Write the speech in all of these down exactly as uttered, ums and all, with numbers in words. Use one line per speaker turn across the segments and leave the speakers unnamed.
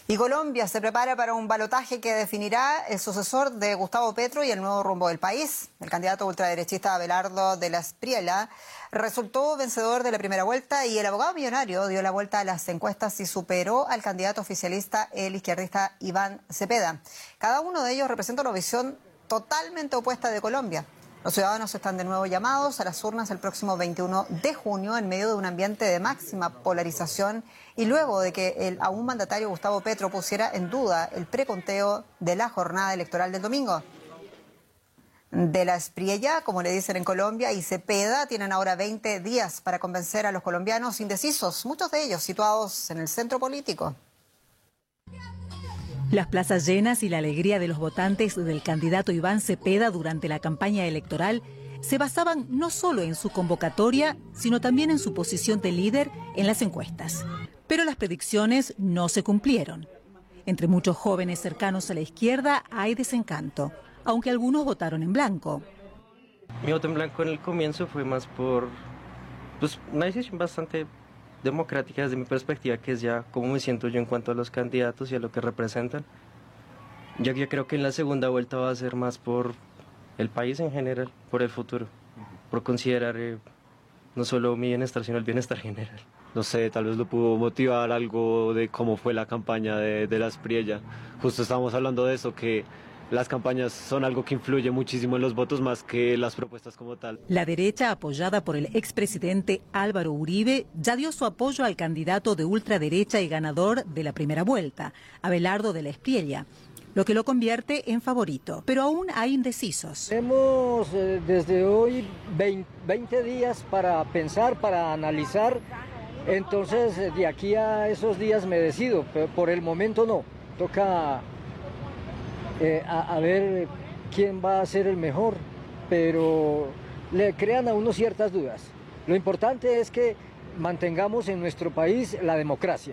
Y Colombia se prepara para un balotaje que definirá el sucesor de Gustavo Petro y el nuevo rumbo del país. El candidato ultraderechista Abelardo de la Espriella resultó vencedor de la primera vuelta y el abogado millonario dio la vuelta a las encuestas y superó al candidato oficialista, el izquierdista Iván Cepeda. Cada uno de ellos representa una visión totalmente opuesta de Colombia. Los ciudadanos están de nuevo llamados a las urnas el próximo veintiuno de junio en medio de un ambiente de máxima polarización y luego de que el aún mandatario Gustavo Petro pusiera en duda el preconteo de la jornada electoral del domingo. De la Espriella, como le dicen en Colombia, y Cepeda tienen ahora veinte días para convencer a los colombianos indecisos, muchos de ellos situados en el centro político.
Las plazas llenas y la alegría de los votantes del candidato Iván Cepeda durante la campaña electoral se basaban no solo en su convocatoria, sino también en su posición de líder en las encuestas. Pero las predicciones no se cumplieron. Entre muchos jóvenes cercanos a la izquierda hay desencanto, aunque algunos votaron en blanco.
Mi voto en blanco en el comienzo fue más por pues, una decisión bastante democrática desde mi perspectiva, que es ya cómo me siento yo en cuanto a los candidatos y a lo que representan. Ya que yo creo que en la segunda vuelta va a ser más por el país en general, por el futuro, por considerar eh, no solo mi bienestar, sino el bienestar general.
No sé, tal vez lo pudo motivar algo de cómo fue la campaña de, de la Espriella. Justo estábamos hablando de eso, que las campañas son algo que influye muchísimo en los votos más que las propuestas como tal.
La derecha, apoyada por el expresidente Álvaro Uribe, ya dio su apoyo al candidato de ultraderecha y ganador de la primera vuelta, Abelardo de la Espriella, lo que lo convierte en favorito. Pero aún hay indecisos.
Tenemos eh, desde hoy veinte días para pensar, para analizar. Entonces, de aquí a esos días me decido, pero por el momento no. Toca Eh, a, a ver quién va a ser el mejor, pero le crean a uno ciertas dudas. Lo importante es que mantengamos en nuestro país la democracia.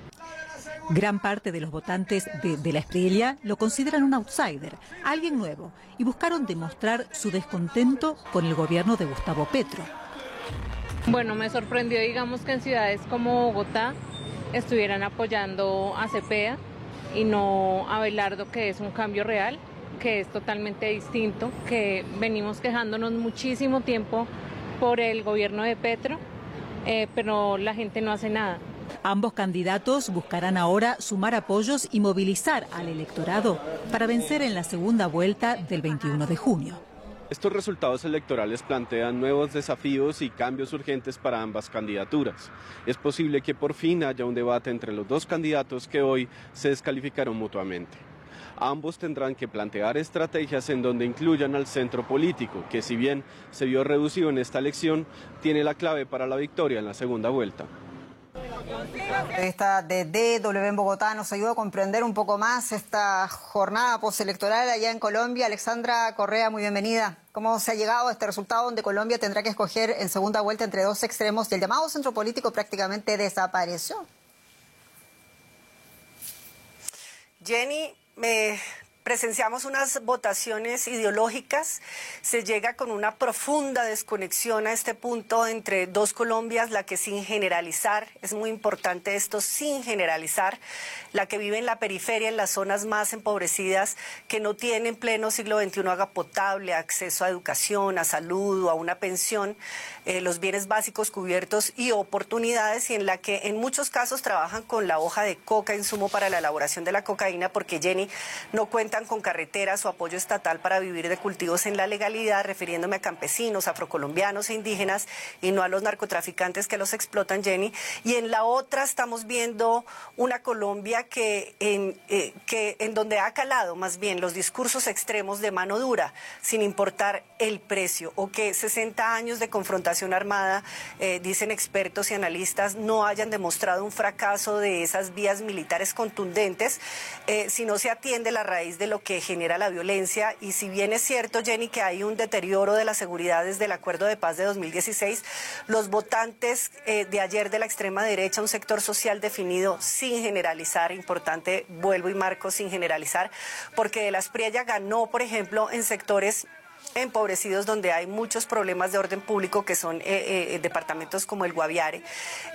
Gran parte de los votantes de, de la Espriella lo consideran un outsider, alguien nuevo, y buscaron demostrar su descontento con el gobierno de Gustavo Petro.
Bueno, me sorprendió, digamos, que en ciudades como Bogotá estuvieran apoyando a Cepeda y no a Abelardo, que es un cambio real, que es totalmente distinto, que venimos quejándonos muchísimo tiempo por el gobierno de Petro, eh, pero la gente no hace nada.
Ambos candidatos buscarán ahora sumar apoyos y movilizar al electorado para vencer en la segunda vuelta del veintiuno de junio.
Estos resultados electorales plantean nuevos desafíos y cambios urgentes para ambas candidaturas. Es posible que por fin haya un debate entre los dos candidatos que hoy se descalificaron mutuamente. Ambos tendrán que plantear estrategias en donde incluyan al centro político, que si bien se vio reducido en esta elección, tiene la clave para la victoria en la segunda vuelta.
Esta de D W en Bogotá nos ayuda a comprender un poco más esta jornada postelectoral allá en Colombia. Alexandra Correa, muy bienvenida. ¿Cómo se ha llegado a este resultado donde Colombia tendrá que escoger en segunda vuelta entre dos extremos y el llamado centro político prácticamente desapareció?
Jenny, me... presenciamos unas votaciones ideológicas, se llega con una profunda desconexión a este punto entre dos Colombias, la que sin generalizar, es muy importante esto, sin generalizar, la que vive en la periferia, en las zonas más empobrecidas, que no tiene en pleno siglo veintiuno agua potable, acceso a educación, a salud o a una pensión, eh, los bienes básicos cubiertos y oportunidades, y en la que en muchos casos trabajan con la hoja de coca, insumo para la elaboración de la cocaína, porque Jenny no cuenta con carreteras o apoyo estatal para vivir de cultivos en la legalidad, refiriéndome a campesinos, afrocolombianos e indígenas, y no a los narcotraficantes que los explotan, Jenny. Y en la otra estamos viendo una Colombia que en, eh, que en donde ha calado más bien los discursos extremos de mano dura, sin importar el precio, o que sesenta años de confrontación armada, eh, dicen expertos y analistas, no hayan demostrado un fracaso de esas vías militares contundentes, eh, si no se atiende la raíz de lo que genera la violencia. Y si bien es cierto, Jenny, que hay un deterioro de la seguridad desde el Acuerdo de Paz de dos mil dieciséis, los votantes eh, de ayer de la extrema derecha, un sector social definido sin generalizar, importante, vuelvo y marco, sin generalizar, porque de la Espriella ganó, por ejemplo, en sectores empobrecidos donde hay muchos problemas de orden público, que son eh, eh, departamentos como el Guaviare.